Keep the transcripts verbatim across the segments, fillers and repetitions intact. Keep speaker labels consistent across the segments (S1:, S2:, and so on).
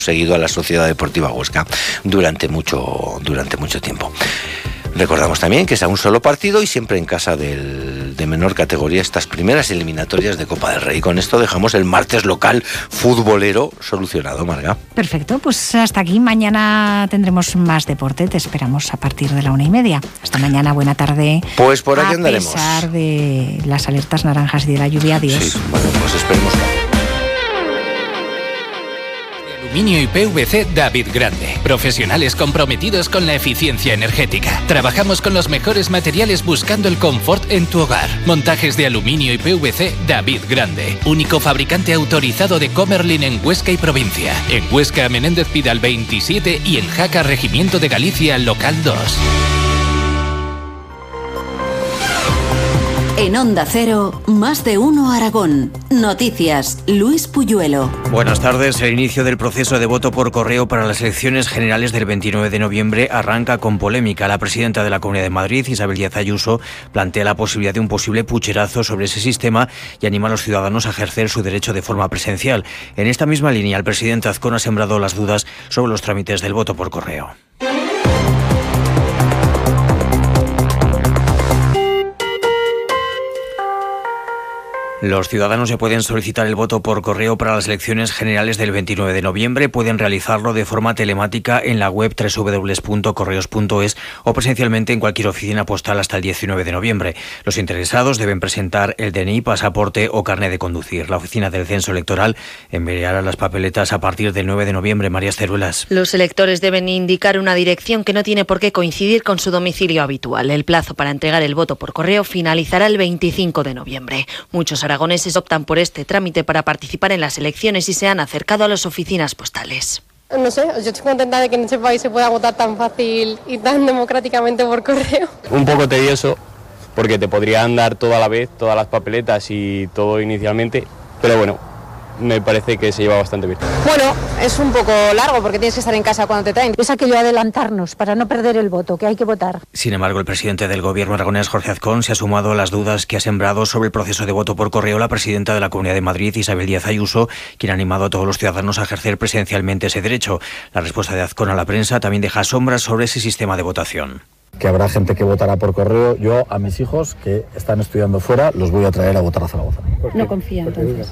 S1: seguido a la Sociedad Deportiva Huesca durante mucho, durante mucho tiempo. Recordamos también que es a un solo partido y siempre en casa del, de menor categoría estas primeras eliminatorias de Copa del Rey. Con esto dejamos el martes local futbolero solucionado, Marga.
S2: Perfecto, pues hasta aquí. Mañana tendremos más deporte. Te esperamos a partir de la una y media. Hasta mañana, buena tarde.
S1: Pues por aquí andaremos.
S2: A pesar de las alertas naranjas y de la lluvia, adiós.
S1: Sí, bueno, pues esperemos que...
S3: Aluminio y P V C David Grande. Profesionales comprometidos con la eficiencia energética. Trabajamos con los mejores materiales buscando el confort en tu hogar. Montajes de aluminio y P V C David Grande. Único fabricante autorizado de Comerlin en Huesca y provincia. En Huesca, Menéndez Pidal veintisiete y en Jaca, Regimiento de Galicia, local dos.
S4: En Onda Cero, Más de Uno Aragón. Noticias, Luis Puyuelo.
S5: Buenas tardes. El inicio del proceso de voto por correo para las elecciones generales del veintinueve de noviembre arranca con polémica. La presidenta de la Comunidad de Madrid, Isabel Díaz Ayuso, plantea la posibilidad de un posible pucherazo sobre ese sistema y anima a los ciudadanos a ejercer su derecho de forma presencial. En esta misma línea, el presidente Azcón ha sembrado las dudas sobre los trámites del voto por correo. Los ciudadanos se pueden solicitar el voto por correo para las elecciones generales del veintinueve de noviembre. Pueden realizarlo de forma telemática en la web doble u doble u doble u punto correos punto es o presencialmente en cualquier oficina postal hasta el diecinueve de noviembre. Los interesados deben presentar el D N I, pasaporte o carnet de conducir. La oficina del Censo Electoral enviará las papeletas a partir del nueve de noviembre. María Ceruelas.
S6: Los electores deben indicar una dirección que no tiene por qué coincidir con su domicilio habitual. El plazo para entregar el voto por correo finalizará el veinticinco de noviembre. Muchos aragoneses optan por este trámite para participar en las elecciones y se han acercado a las oficinas postales.
S7: No sé, yo estoy contenta de que en este país se pueda votar tan fácil y tan democráticamente por correo.
S8: Un poco tedioso porque te podrían dar toda la vez, todas las papeletas y todo inicialmente, pero bueno, me parece que se lleva bastante bien.
S9: Bueno, es un poco largo porque tienes que estar en casa cuando te traen. Es aquello adelantarnos para no perder el voto, que hay que votar.
S5: Sin embargo, el presidente del Gobierno aragonés, Jorge Azcón, se ha sumado a las dudas que ha sembrado sobre el proceso de voto por correo la presidenta de la Comunidad de Madrid, Isabel Díaz Ayuso, quien ha animado a todos los ciudadanos a ejercer presencialmente ese derecho. La respuesta de Azcón a la prensa también deja sombras sobre ese sistema de votación.
S10: Que habrá gente que votará por correo. Yo a mis hijos que están estudiando fuera los voy a traer a votar a Zaragoza.
S9: No confía entonces.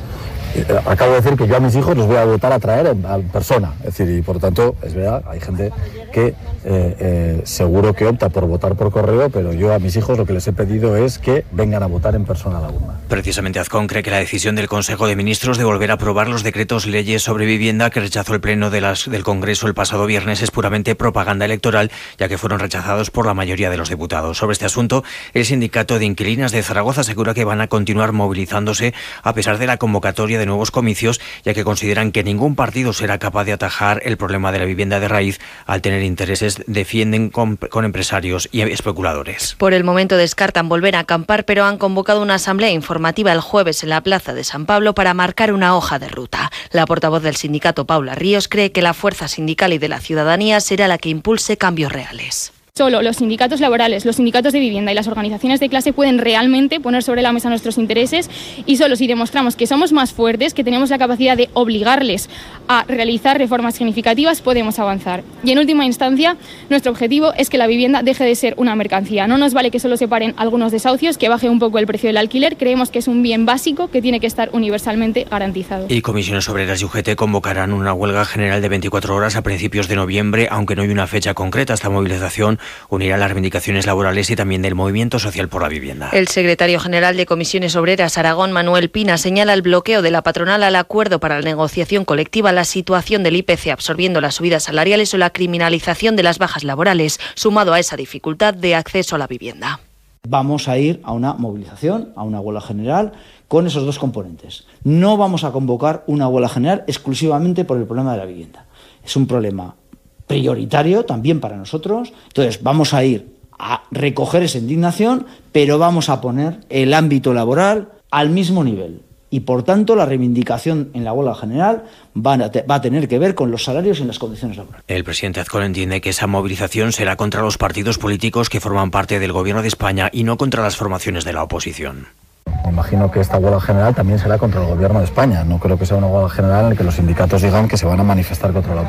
S10: Acabo de decir que yo a mis hijos los voy a votar a traer en, en persona, es decir, y por tanto, es verdad, hay gente que eh, eh, seguro que opta por votar por correo, pero yo a mis hijos lo que les he pedido es que vengan a votar en persona a la urna.
S5: Precisamente Azcón cree que la decisión del Consejo de Ministros de volver a aprobar los decretos leyes sobre vivienda que rechazó el Pleno de las, del Congreso el pasado viernes es puramente propaganda electoral, ya que fueron rechazados por la mayoría de los diputados. Sobre este asunto, el Sindicato de Inquilinas de Zaragoza asegura que van a continuar movilizándose a pesar de la convocatoria de nuevos comicios, ya que consideran que ningún partido será capaz de atajar el problema de la vivienda de raíz al tener intereses, defienden con, con empresarios y especuladores.
S6: Por el momento descartan volver a acampar, pero han convocado una asamblea informativa el jueves en la Plaza de San Pablo para marcar una hoja de ruta. La portavoz del sindicato, Paula Ríos, cree que la fuerza sindical y de la ciudadanía será la que impulse cambios reales.
S11: Solo los sindicatos laborales, los sindicatos de vivienda y las organizaciones de clase pueden realmente poner sobre la mesa nuestros intereses y solo si demostramos que somos más fuertes, que tenemos la capacidad de obligarles a realizar reformas significativas, podemos avanzar. Y en última instancia, nuestro objetivo es que la vivienda deje de ser una mercancía. No nos vale que solo se paren algunos desahucios, que baje un poco el precio del alquiler. Creemos que es un bien básico que tiene que estar universalmente garantizado.
S5: Y Comisiones Obreras y U G T convocarán una huelga general de veinticuatro horas a principios de noviembre, aunque no hay una fecha concreta. Esta movilización unirá las reivindicaciones laborales y también del movimiento social por la vivienda.
S6: El secretario general de Comisiones Obreras Aragón, Manuel Pina, señala el bloqueo de la patronal al acuerdo para la negociación colectiva, la situación del I P C absorbiendo las subidas salariales o la criminalización de las bajas laborales, sumado a esa dificultad de acceso a la vivienda.
S12: Vamos a ir a una movilización, a una huelga general, con esos dos componentes. No vamos a convocar una huelga general exclusivamente por el problema de la vivienda. Es un problema prioritario también para nosotros. Entonces vamos a ir a recoger esa indignación, pero vamos a poner el ámbito laboral al mismo nivel. Y por tanto la reivindicación en la huelga general va a, te, va a tener que ver con los salarios y las condiciones laborales.
S5: El presidente Azcón entiende que esa movilización será contra los partidos políticos que forman parte del Gobierno de España y no contra las formaciones de la oposición.
S10: Me imagino que esta huelga general también será contra el gobierno de España. No creo que sea una huelga general en la que los sindicatos digan que se van a manifestar contra la